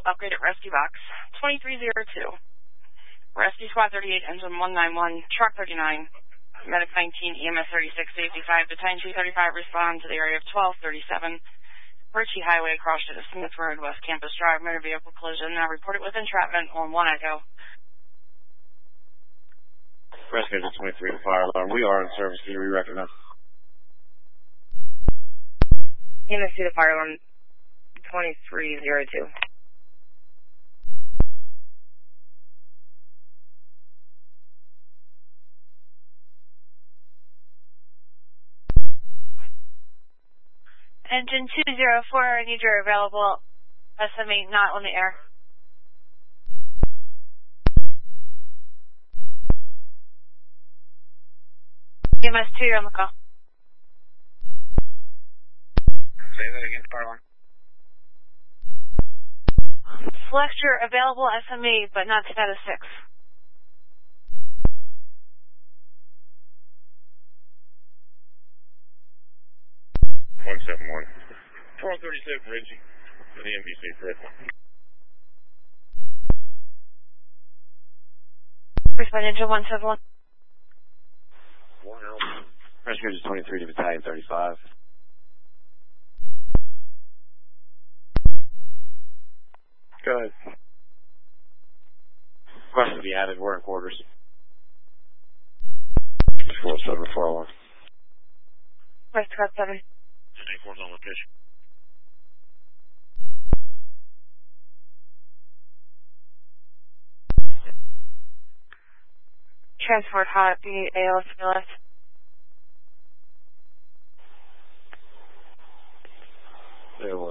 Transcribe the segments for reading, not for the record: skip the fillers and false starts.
upgraded rescue box 2302. Rescue Squad 38, Engine 191, Truck 39, Medic 19, EMS 36, Safety 5, Battalion 235 respond to the area of 1237, Birchie Highway across to the Smith Road, West Campus Drive, motor vehicle collision. Now reported with entrapment on 1 Echo. Rescue 23 to fire alarm. We are in service. Can we recognize? EMS to fire alarm 2302. Engine 204, I need your available SMA not on the air. EMS 2, you're on the call. Say that again, fire alarm. Select your available SMA, but not status 6. One 1237 Reggie for the NBC, correct? Respond Engine 171. Rescue 23 to Battalion 35. Go ahead. Request to be added. We're in quarters. 4741. West Coast 7. 10-4's on location. Transport hot, the ALS BLS. There it was.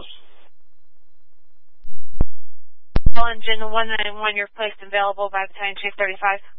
Engine 191, you're placed available by Battalion Chief 35.